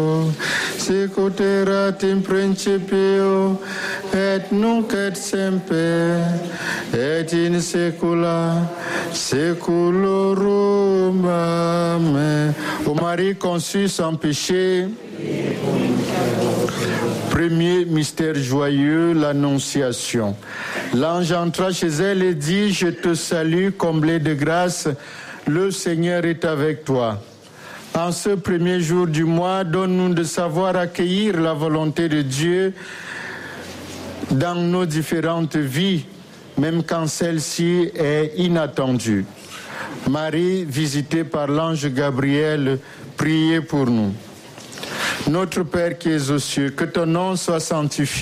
Sicuterat in principio, et nunc et semper, et in saecula saeculorum. Amen. Ô Marie conçue sans péché, premier mystère joyeux, l'Annonciation. L'ange entra chez elle et dit: Je te salue, comblée de grâce, le Seigneur est avec toi. En ce premier jour du mois, donne-nous de savoir accueillir la volonté de Dieu dans nos différentes vies, même quand celle-ci est inattendue. Marie, visitée par l'ange Gabriel, priez pour nous. Notre Père qui es aux cieux, que ton nom soit sanctifié.